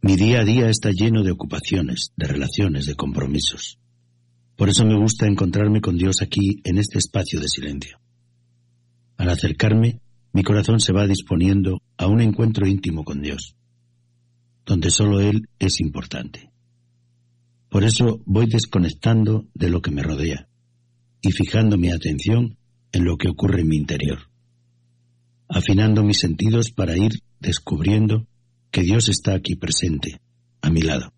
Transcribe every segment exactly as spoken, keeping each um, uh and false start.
Mi día a día está lleno de ocupaciones, de relaciones, de compromisos. Por eso me gusta encontrarme con Dios aquí, en este espacio de silencio. Al acercarme, mi corazón se va disponiendo a un encuentro íntimo con Dios, donde solo Él es importante. Por eso voy desconectando de lo que me rodea y fijando mi atención en lo que ocurre en mi interior, afinando mis sentidos para ir descubriendo que Dios está aquí presente, a mi lado.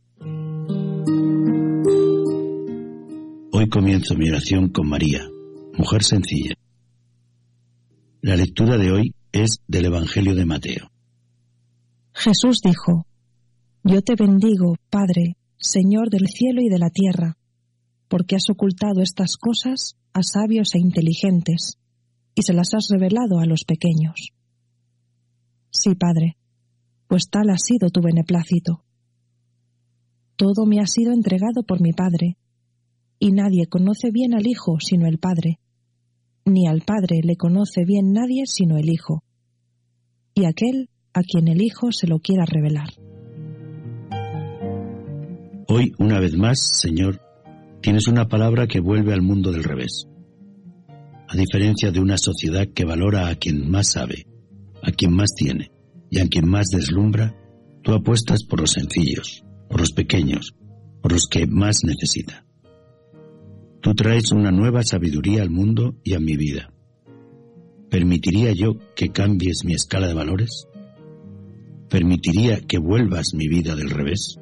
Hoy comienzo mi oración con María, mujer sencilla. La lectura de hoy es del Evangelio de Mateo. Jesús dijo: Yo te bendigo, Padre, Señor del cielo y de la tierra, porque has ocultado estas cosas a sabios e inteligentes, y se las has revelado a los pequeños. Sí, Padre, pues tal ha sido tu beneplácito. Todo me ha sido entregado por mi Padre, y nadie conoce bien al Hijo sino el Padre, ni al Padre le conoce bien nadie sino el Hijo, y aquel a quien el Hijo se lo quiera revelar. Hoy, una vez más, Señor, tienes una palabra que vuelve al mundo del revés. A diferencia de una sociedad que valora a quien más sabe, a quien más tiene y a quien más deslumbra, tú apuestas por los sencillos, por los pequeños, por los que más necesitan. Tú traes una nueva sabiduría al mundo y a mi vida. ¿Permitiría yo que cambies mi escala de valores? ¿Permitiría que vuelvas mi vida del revés?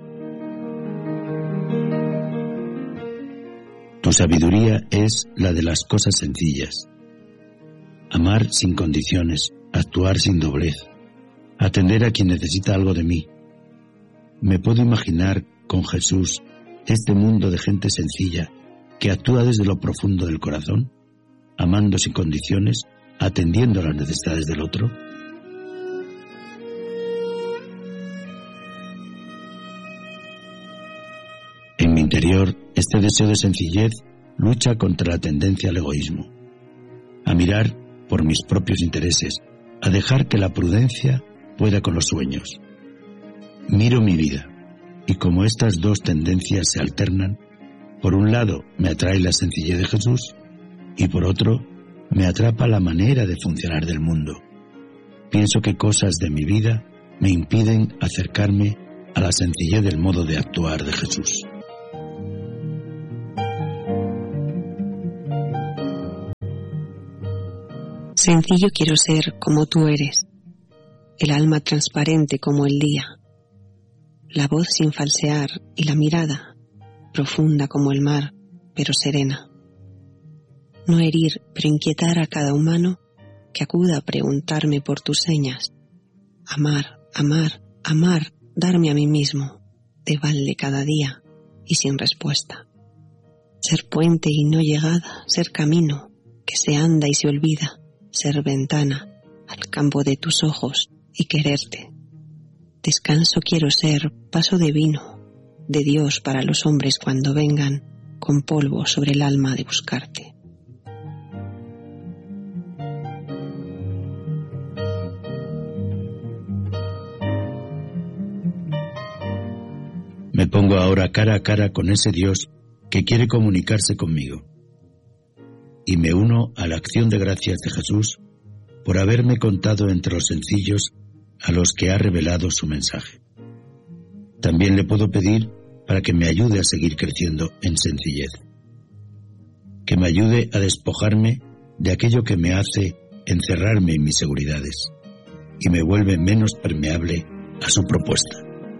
Tu sabiduría es la de las cosas sencillas. Amar sin condiciones, actuar sin doblez, atender a quien necesita algo de mí. Me puedo imaginar con Jesús este mundo de gente sencilla que actúa desde lo profundo del corazón, amando sin condiciones, atendiendo a las necesidades del otro. En mi interior, este deseo de sencillez lucha contra la tendencia al egoísmo, a mirar por mis propios intereses, a dejar que la prudencia pueda con los sueños. Miro mi vida, y como estas dos tendencias se alternan, por un lado me atrae la sencillez de Jesús, y por otro me atrapa la manera de funcionar del mundo. Pienso que cosas de mi vida me impiden acercarme a la sencillez del modo de actuar de Jesús. Sencillo quiero ser como tú eres, el alma transparente como el día, la voz sin falsear y la mirada profunda como el mar, pero serena. No herir, pero inquietar a cada humano que acuda a preguntarme por tus señas. Amar, amar, amar, darme a mí mismo, de balde cada día y sin respuesta. Ser puente y no llegada, ser camino que se anda y se olvida, ser ventana al campo de tus ojos y quererte. Descanso quiero ser, paso de vino, de Dios para los hombres cuando vengan con polvo sobre el alma de buscarte. Me pongo ahora cara a cara con ese Dios que quiere comunicarse conmigo. Y me uno a la acción de gracias de Jesús por haberme contado entre los sencillos a los que ha revelado su mensaje. También le puedo pedir para que me ayude a seguir creciendo en sencillez, que me ayude a despojarme de aquello que me hace encerrarme en mis seguridades y me vuelve menos permeable a su propuesta.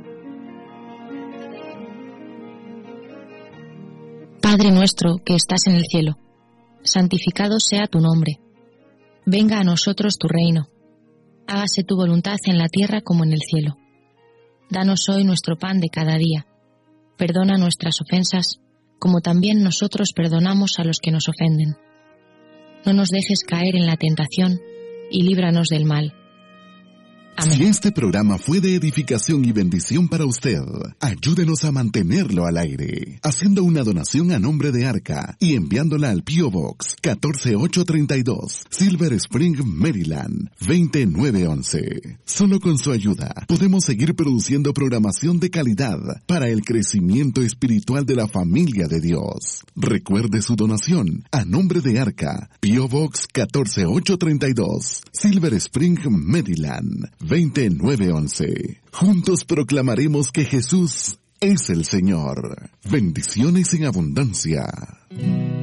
Padre nuestro que estás en el cielo, santificado sea tu nombre. Venga a nosotros tu reino. Hágase tu voluntad en la tierra como en el cielo. Danos hoy nuestro pan de cada día. Perdona nuestras ofensas, como también nosotros perdonamos a los que nos ofenden. No nos dejes caer en la tentación, y líbranos del mal. Amén. Si este programa fue de edificación y bendición para usted, ayúdenos a mantenerlo al aire, haciendo una donación a nombre de Arca y enviándola al P O Box catorce mil ochocientos treinta y dos, Silver Spring, Maryland, veinte mil novecientos once. Solo con su ayuda podemos seguir produciendo programación de calidad para el crecimiento espiritual de la familia de Dios. Recuerde su donación a nombre de Arca, P O Box catorce mil ochocientos treinta y dos, Silver Spring, Maryland, veinte mil novecientos once. Juntos proclamaremos que Jesús es el Señor. Bendiciones en abundancia.